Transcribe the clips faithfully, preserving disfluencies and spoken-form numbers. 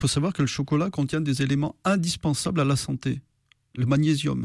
Il faut savoir que le chocolat contient des éléments indispensables à la santé. Le magnésium.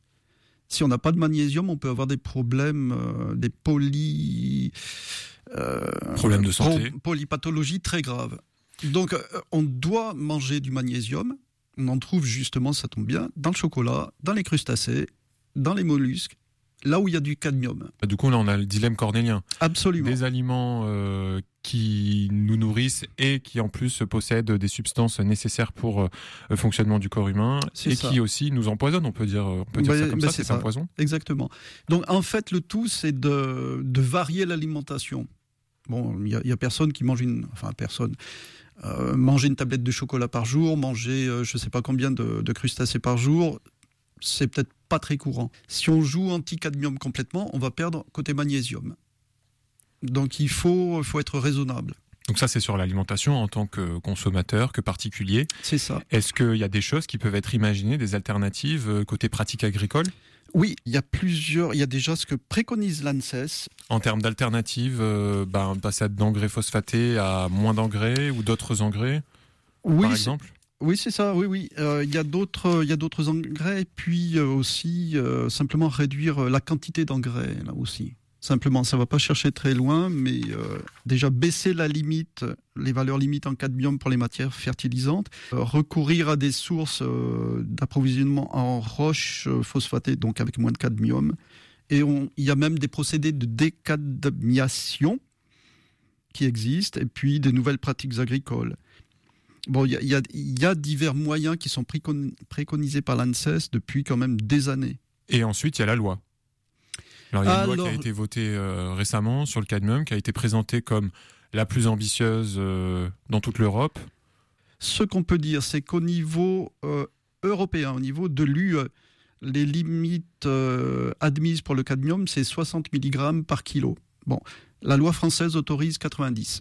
Si on n'a pas de magnésium, on peut avoir des problèmes, euh, des poly... Euh, problèmes de santé. Polypathologies très graves. Donc, euh, on doit manger du magnésium. On en trouve justement, ça tombe bien, dans le chocolat, dans les crustacés, dans les mollusques, là où il y a du cadmium. Du coup, là, on a le dilemme cornélien. Absolument. Des aliments euh, qui nous nourrissent et qui, en plus, possèdent des substances nécessaires pour euh, le fonctionnement du corps humain c'est et ça. Qui aussi nous empoisonnent, on peut dire, on peut dire bah, ça comme bah ça, c'est, c'est un poison. Exactement. Donc, en fait, le tout, c'est de, de varier l'alimentation. Bon, il n'y a, a personne qui mange une... Enfin, personne... Euh, manger une tablette de chocolat par jour, manger euh, je ne sais pas combien de, de crustacés par jour, c'est peut-être pas très courant. Si on joue anti-cadmium complètement, on va perdre côté magnésium. Donc il faut, faut être raisonnable. Donc ça, c'est sur l'alimentation en tant que consommateur, que particulier. C'est ça. Est-ce qu'il y a des choses qui peuvent être imaginées, des alternatives côté pratique agricole ? Oui, il y a plusieurs. Il y a déjà ce que préconise l'ANSES. En termes d'alternatives, euh, ben, passer d'engrais phosphatés à moins d'engrais ou d'autres engrais, oui, par exemple ? Oui, c'est ça. Oui, oui. Euh, il y a d'autres, il y a d'autres engrais, et puis euh, aussi euh, simplement réduire la quantité d'engrais là aussi. Simplement, ça ne va pas chercher très loin, mais euh, déjà baisser la limite, les valeurs limites en cadmium pour les matières fertilisantes, euh, recourir à des sources euh, d'approvisionnement en roches euh, phosphatées, donc avec moins de cadmium. Et on, il y a même des procédés de décadmiation qui existent, et puis des nouvelles pratiques agricoles. Bon, il y a, il y a, il y a divers moyens qui sont précon- préconisés par l'ANSES depuis quand même des années. Et ensuite, il y a la loi. Alors, il y a une Alors, loi qui a été votée euh, récemment sur le cadmium, qui a été présentée comme la plus ambitieuse euh, dans toute l'Europe. Ce qu'on peut dire, c'est qu'au niveau euh, européen, au niveau de l'U E, les limites euh, admises pour le cadmium, c'est soixante milligrammes par kilo. Bon, la loi française autorise quatre-vingt-dix.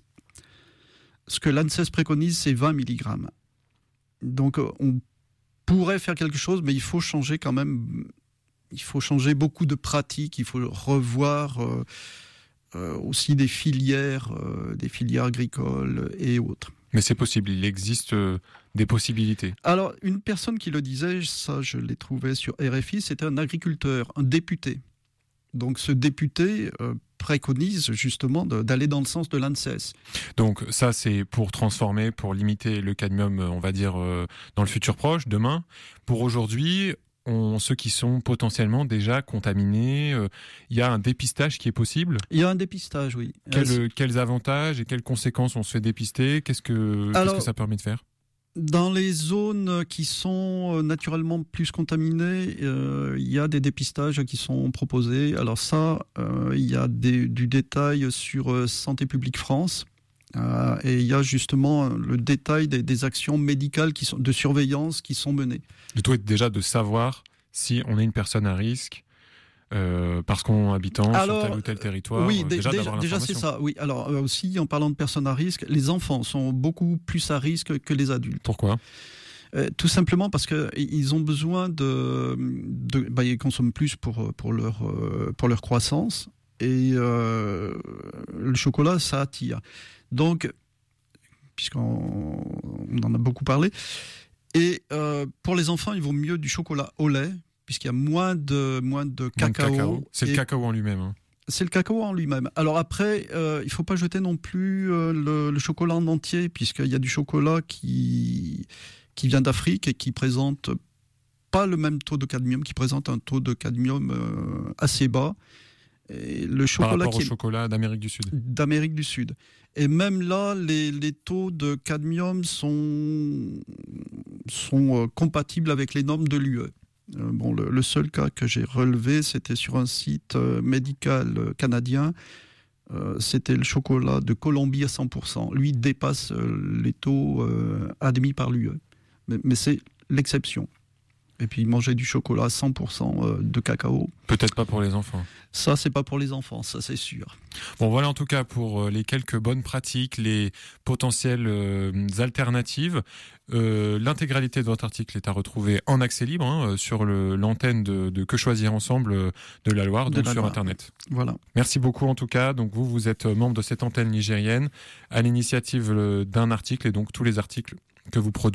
Ce que l'ANSES préconise, c'est vingt milligrammes. Donc, euh, on pourrait faire quelque chose, mais il faut changer quand même... Il faut changer beaucoup de pratiques, il faut revoir euh, euh, aussi des filières, euh, des filières agricoles et autres. Mais c'est possible, il existe euh, des possibilités. Alors, une personne qui le disait, ça je l'ai trouvé sur R F I, c'était un agriculteur, un député. Donc ce député euh, préconise justement de, d'aller dans le sens de l'ANSES. Donc ça c'est pour transformer, pour limiter le cadmium, on va dire, euh, dans le futur proche, demain. Pour aujourd'hui... On, ceux qui sont potentiellement déjà contaminés, il euh, y a un dépistage qui est possible ? Il y a un dépistage, oui. Quel, euh, quels avantages et quelles conséquences on se fait dépister ? Qu'est-ce que, Alors, qu'est-ce que ça permet de faire ? Dans les zones qui sont naturellement plus contaminées, euh, il y a des dépistages qui sont proposés. Alors ça, euh, il y a des, du détail sur euh, Santé publique France. Euh, et il y a justement le détail des, des actions médicales qui sont, de surveillance qui sont menées. Le tout est déjà de savoir si on est une personne à risque euh, parce qu'on habitant alors, sur tel ou tel territoire. Oui, euh, d- déjà, déjà, d'avoir déjà c'est ça. Oui. Alors euh, aussi, en parlant de personnes à risque, les enfants sont beaucoup plus à risque que les adultes. Pourquoi ? Euh, tout simplement parce qu'ils ont besoin de... de bah, ils consomment plus pour, pour, leur, euh, pour leur croissance. Et euh, le chocolat, ça attire. Donc, puisqu'on on en a beaucoup parlé, et euh, pour les enfants, il vaut mieux du chocolat au lait, puisqu'il y a moins de, moins de cacao. Moins de cacao. C'est le cacao en lui-même. Hein. C'est le cacao en lui-même. Alors après, euh, il ne faut pas jeter non plus euh, le, le chocolat en entier, puisqu'il y a du chocolat qui, qui vient d'Afrique et qui présente pas le même taux de cadmium, qui présente un taux de cadmium euh, assez bas. Et le chocolat Par rapport qui au est chocolat d'Amérique du Sud. D'Amérique du Sud. Et même là, les, les taux de cadmium sont, sont euh, compatibles avec les normes de l'U E. Euh, bon, le, le seul cas que j'ai relevé, c'était sur un site euh, médical euh, canadien. Euh, c'était le chocolat de Colombie à cent pour cent. Lui dépasse euh, les taux euh, admis par l'U E. Mais, mais c'est l'exception. Et puis manger du chocolat à cent pour cent de cacao. Peut-être pas pour les enfants. Ça, c'est pas pour les enfants, ça c'est sûr. Bon, voilà en tout cas pour les quelques bonnes pratiques, les potentielles euh, alternatives. Euh, l'intégralité de votre article est à retrouver en accès libre hein, sur le, l'antenne de, de Que Choisir Ensemble de la Loire, donc sur Loire. Internet. Voilà. Merci beaucoup en tout cas. Donc vous, vous êtes membre de cette antenne nigérienne à l'initiative d'un article et donc tous les articles que vous produisez